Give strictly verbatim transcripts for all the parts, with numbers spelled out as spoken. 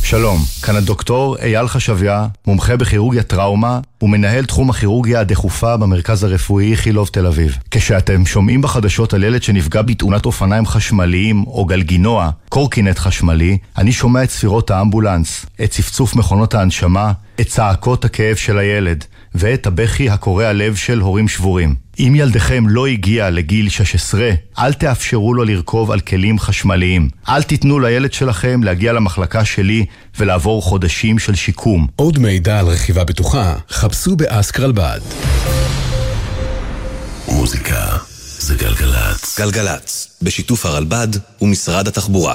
שלום, כאן הדוקטור אייל חשביה, מומחה בכירורגיה טראומה ומנהל תחום הכירורגיה הדחופה במרכז הרפואי איכילוב תל אביב. כשאתם שומעים בחדשות על ילד שנפגע בתאונת אופניים חשמליים או גלגינוע, קורקינט חשמלי, אני שומע את ספירות האמבולנס, את צפצוף מכונות ההנשמה, את צעקות הכאב של הילד ואת הבכי הקורע לב של הורים שבורים. אם ילדכם לא הגיע לגיל שש עשרה, אל תאפשרו לו לרכוב על כלים חשמליים. אל תיתנו לילד שלכם להגיע למחלקה שלי ולעבור חודשים של שיקום. עוד מידע על רכיבה בטוחה, חפשו באסק רלב"ד. מוזיקה זה גלגלץ. גלגלץ, בשיתוף הרלב"ד ומשרד התחבורה.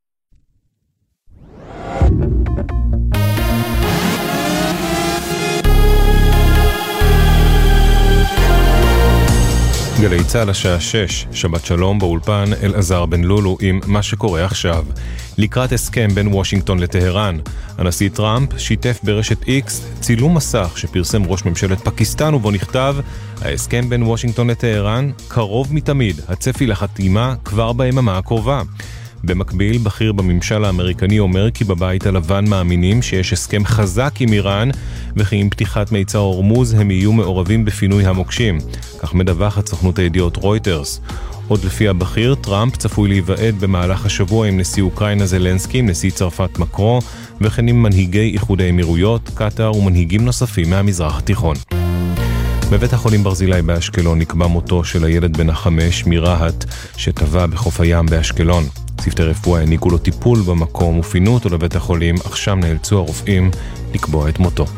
גלי צהל השעה שש, שבת שלום באולפן אלעזר בן לולו עם מה שקורה עכשיו. לקראת הסכם בין וושינגטון לטהרן, הנשיא טראמפ שיתף ברשת איקס צילום מסך שפרסם ראש ממשלת פקיסטן ובו נכתב: ההסכם בין וושינגטון לטהרן קרוב מתמיד, הצפי לחתימה כבר ביממה הקרובה. במקביל, בכיר בממשל האמריקני אומר כי בבית הלבן מאמינים שיש הסכם חזק עם איראן וכי עם פתיחת מיצר הורמוז הם יהיו מעורבים בפינוי המוקשים. כך מדווחת סוכנות הידיעות רויטרס. עוד לפי הבכיר, טראמפ צפוי להיוועד במהלך השבוע עם נשיא אוקראינה זלנסקי, נשיא צרפת מקרו, וכן עם מנהיגי איחוד האמירויות, קטר ומנהיגים נוספים מהמזרח התיכון. בבית החולים ברזילי באשקלון נקבע מותו של הילד בן החמש מרהט שטבע בחוף הים באשקלון. צוותי רפואה העניקו לו טיפול במקום ופינו אותו לבית החולים, אך שם נאלצו הרופאים לקבוע את מותו.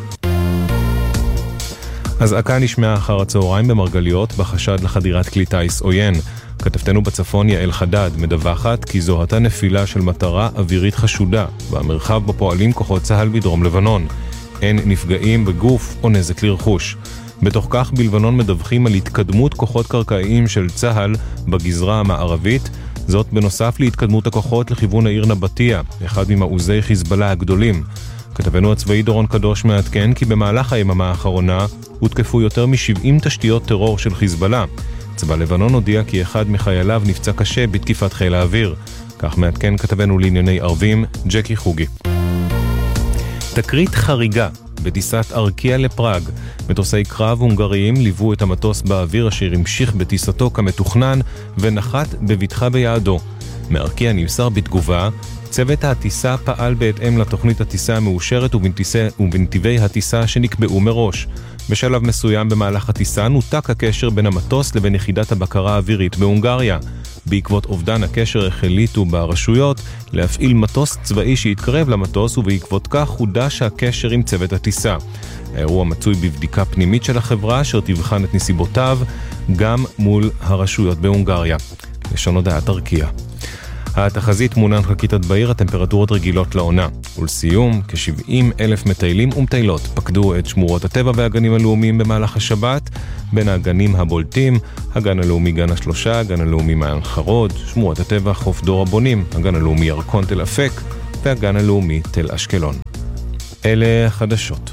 אזעקה נשמעה אחר הצהריים במרגליות בחשד לחדירת כלי טיס עוין. כתבתנו בצפון יעל חדד מדווחת כי זו הייתה נפילה של מטרה אווירית חשודה במרחב בו פועלים כוחות צה"ל בדרום לבנון. אין נפגעים בגוף או נזק לרכוש. בתוך כך בלבנון מדווחים על התקדמות כוחות קרקעיים של צה"ל בגזרה המערבית, זאת בנוסף להתקדמות הכוחות לכיוון העיר נבטיה, אחד ממעוזי חיזבאללה הגדולים. כתבנו הצבאי דורון קדוש מעדכן כי במהלך היממה האחרונה הותקפו יותר מ-שבעים תשתיות טרור של חיזבאללה. צבא לבנון הודיע כי אחד מחייליו נפצע קשה בתקיפת חיל האוויר. כך מעדכן כתבנו לענייני ערבים ג'קי חוגי. תקרית חריגה בטיסת ארקיה לפראג. מטוסי קרב הונגריים ליוו את המטוס באוויר אשר המשיך בטיסתו כמתוכנן ונחת בבטחה ביעדו. מארקיה נמסר בתגובה: צוות הטיסה פעל בהתאם לתוכנית הטיסה המאושרת ובנתיבי הטיסה שנקבעו מראש. בשלב מסוים במהלך הטיסה נותק הקשר בין המטוס לבין יחידת הבקרה האווירית בהונגריה. בעקבות אובדן הקשר החליטו ברשויות להפעיל מטוס צבאי שהתקרב למטוס, ובעקבות כך חודש הקשר עם צוות הטיסה. האירוע מצוי בבדיקה פנימית של החברה אשר תבחן את נסיבותיו גם מול הרשויות בהונגריה. לשון הודעת ארקיה. התחזית מונן חלקיתת בעיר, הטמפרטורות רגילות לעונה. ולסיום, כ-שבעים אלף מטיילים ומטיילות פקדו את שמורות הטבע והגנים הלאומיים במהלך השבת. בין הגנים הבולטים, הגן הלאומי גן השלושה, הגן הלאומי מעיין חרוד, שמורת הטבע חוף דור הבונים, הגן הלאומי ירקון תל אפק והגן הלאומי תל אשקלון. אלה החדשות.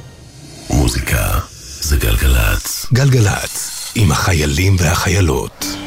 מוזיקה זה גלגלץ. גלגלץ, עם החיילים והחיילות.